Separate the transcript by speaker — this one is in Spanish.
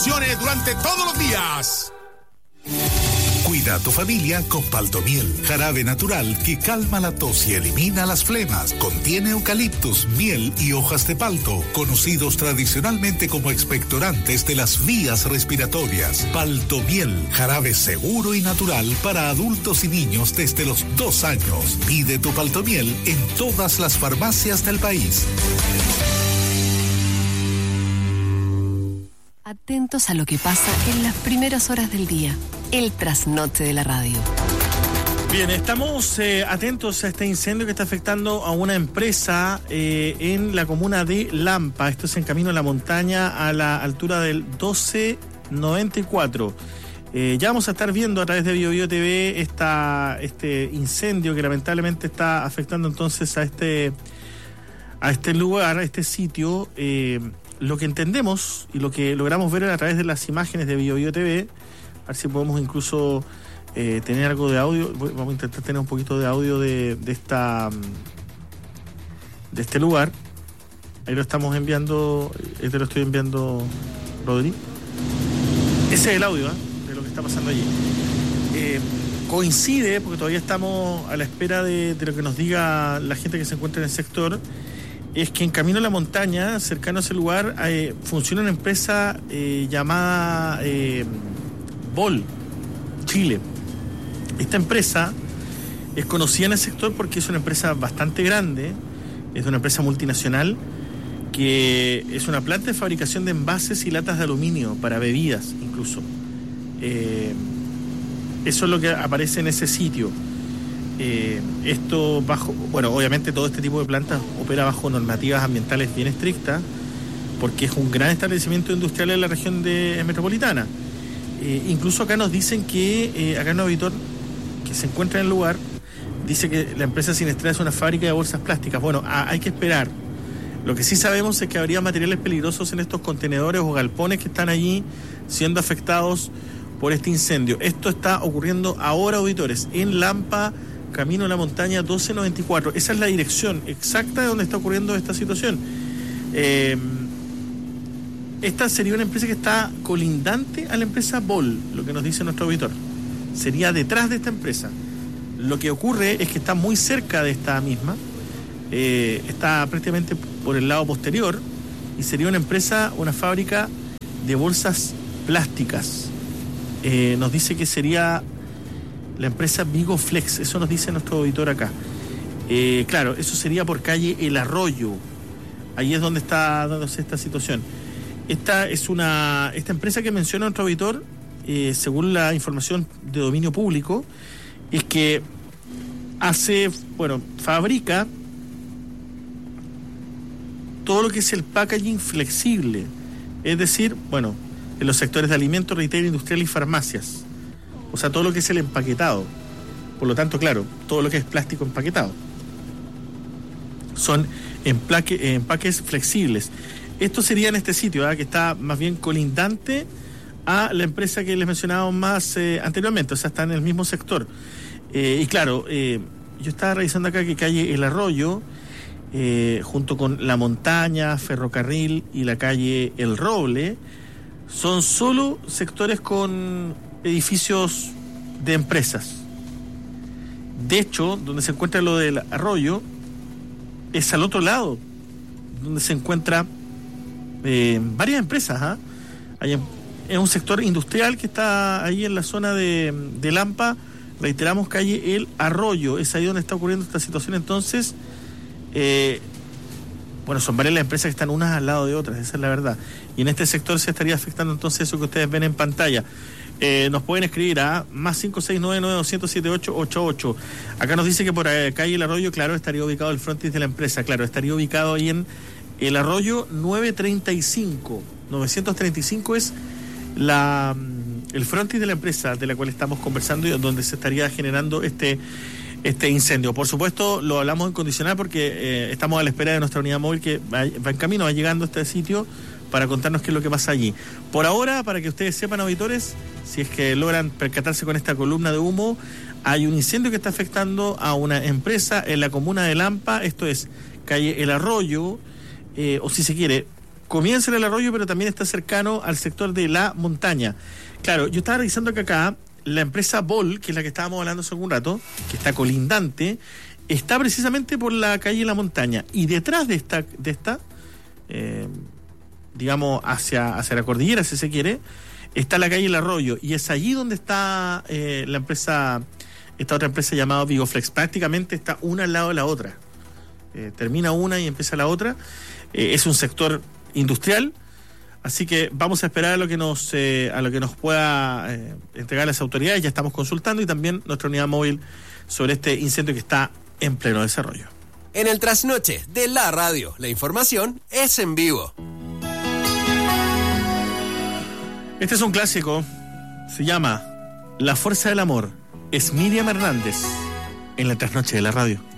Speaker 1: Durante todos los días.
Speaker 2: Cuida a tu familia con Paltomiel, jarabe natural que calma la tos y elimina las flemas. Contiene eucaliptus, miel y hojas de palto, conocidos tradicionalmente como expectorantes de las vías respiratorias. Paltomiel, jarabe seguro y natural para adultos y niños desde los 2 años. Pide tu Paltomiel en todas las farmacias del país.
Speaker 3: Atentos a lo que pasa en las primeras horas del día. El trasnoche de la radio.
Speaker 4: Bien, estamos atentos a este incendio que está afectando a una empresa en la comuna de Lampa. Esto es en Camino a la Montaña, a la altura del 1294. Ya vamos a estar viendo a través de BioBio TV este incendio que lamentablemente está afectando entonces a este lugar, a este sitio. Lo que entendemos y lo que logramos ver a través de las imágenes de BioBio TV, a ver si podemos incluso tener algo de audio. Vamos a intentar tener un poquito de audio de este lugar. Ahí lo estamos enviando, te lo estoy enviando, Rodri. Ese es el audio de lo que está pasando allí. Coincide, porque todavía estamos a la espera de lo que nos diga la gente que se encuentra en el sector, es que en Camino a la Montaña, cercano a ese lugar, funciona una empresa llamada Bol Chile. Esta empresa es conocida en el sector porque es una empresa bastante grande, es una empresa multinacional que es una planta de fabricación de envases y latas de aluminio para bebidas incluso. Eso es lo que aparece en ese sitio. Esto obviamente todo este tipo de plantas opera bajo normativas ambientales bien estrictas porque es un gran establecimiento industrial en la región metropolitana. Incluso acá nos dicen que acá un auditor que se encuentra en el lugar dice que la empresa Sinestra es una fábrica de bolsas plásticas. Bueno, hay que esperar. Lo que sí sabemos es que habría materiales peligrosos en estos contenedores o galpones que están allí siendo afectados por este incendio. Esto está ocurriendo ahora, auditores, en Lampa, Camino a la Montaña 1294. Esa es la dirección exacta de donde está ocurriendo esta situación. Esta sería una empresa que está colindante a la empresa Bol, lo que nos dice nuestro auditor. Sería detrás de esta empresa. Lo que ocurre es que está muy cerca de esta misma. Está prácticamente por el lado posterior y sería una empresa, una fábrica de bolsas plásticas. Nos dice que sería la empresa Vigo Flex, eso nos dice nuestro auditor acá. Claro, eso sería por calle El Arroyo. Ahí es donde está dándose esta situación. Esta empresa que menciona nuestro auditor, según la información de dominio público, es que fabrica todo lo que es el packaging flexible, es decir, en los sectores de alimentos, retail, industrial y farmacias. O sea, todo lo que es el empaquetado. Por lo tanto, claro, todo lo que es plástico empaquetado. Son empaques flexibles. Esto sería en este sitio, que está más bien colindante a la empresa que les mencionábamos más anteriormente. O sea, está en el mismo sector. Y claro, yo estaba revisando acá que calle El Arroyo, junto con La Montaña, Ferrocarril y la calle El Roble, son solo sectores con edificios de empresas. De hecho, donde se encuentra lo del arroyo es al otro lado, donde se encuentra varias empresas. Es un sector industrial que está ahí en la zona de Lampa. Reiteramos, calle El Arroyo, es ahí donde está ocurriendo esta situación. Entonces, son varias las empresas que están unas al lado de otras, esa es la verdad. Y en este sector se estaría afectando entonces eso que ustedes ven en pantalla. Nos pueden escribir a +56992078888. Acá nos dice que por calle El Arroyo, claro, estaría ubicado el frontis de la empresa. Claro, estaría ubicado ahí en El Arroyo 935. 935 es el frontis de la empresa de la cual estamos conversando y donde se estaría generando este incendio. Por supuesto, lo hablamos en condicional porque estamos a la espera de nuestra unidad móvil que va en camino, va llegando a este sitio para contarnos qué es lo que pasa allí. Por ahora, para que ustedes sepan, auditores, si es que logran percatarse con esta columna de humo, hay un incendio que está afectando a una empresa en la comuna de Lampa, esto es calle El Arroyo, o si se quiere, comienza en el arroyo, pero también está cercano al sector de la montaña. Claro, yo estaba revisando que acá la empresa Bol, que es la que estábamos hablando hace un rato, que está colindante, está precisamente por la calle La Montaña, y detrás de esta digamos hacia la cordillera, si se quiere, está la calle El Arroyo, y es allí donde está la empresa, esta otra empresa llamada Vigoflex. Prácticamente está una al lado de la otra, termina una y empieza la otra. Es un sector industrial, así que vamos a esperar a lo que nos pueda entregar las autoridades. Ya estamos consultando, y también nuestra unidad móvil sobre este incendio que está en pleno desarrollo.
Speaker 5: En el trasnoche de la radio, la información es en vivo.
Speaker 4: Este es un clásico, se llama La Fuerza del Amor. Es Miriam Hernández en la trasnoche de la radio.